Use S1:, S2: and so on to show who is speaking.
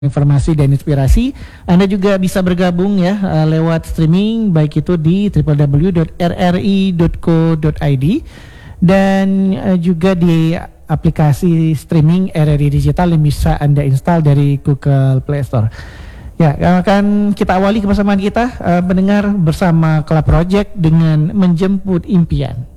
S1: informasi dan inspirasi. Anda juga bisa bergabung ya lewat streaming baik itu di www.rri.co.id dan juga di aplikasi streaming RRI Digital yang bisa Anda install dari Google Play Store. Ya, akan kita awali kebersamaan kita pendengar bersama Club Project dengan menjemput impian.